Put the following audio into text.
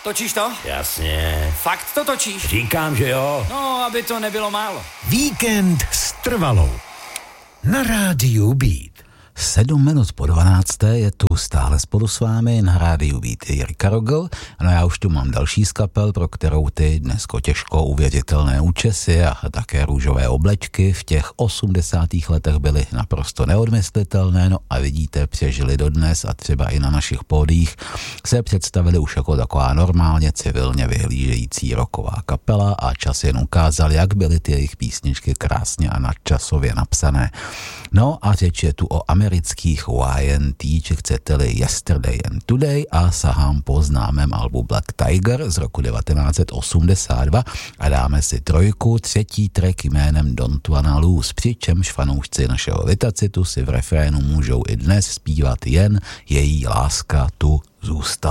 Točíš to? Jasně. Fakt to točíš? Říkám, že jo. No, aby to nebylo málo. Víkend s Trvalou. Na rádiu Beat. 7 minut po 12. je tu stále spolu s vámi na rádiu Beat Jirka Rogl. No já už tu mám další z kapel, pro kterou ty dnesko těžko uvěřitelné účesy a také růžové oblečky v těch 80. letech byly naprosto neodmyslitelné, no a vidíte, přežili dodnes a třeba i na našich pódiích se představili už jako taková normálně civilně vyhlížející rocková kapela a čas jen ukázal, jak byly ty jejich písničky krásně a nadčasově napsané. No a řeč je tu o amerických YNT, či chcete-li Yesterday and Today, a sahám po známém albu Black Tiger z roku 1982 a dáme si třetí track jménem Don't Wanna Lose, přičemž fanoušci našeho Vitacitu si v refrénu můžou i dnes zpívat jen Její láska tu zůstala.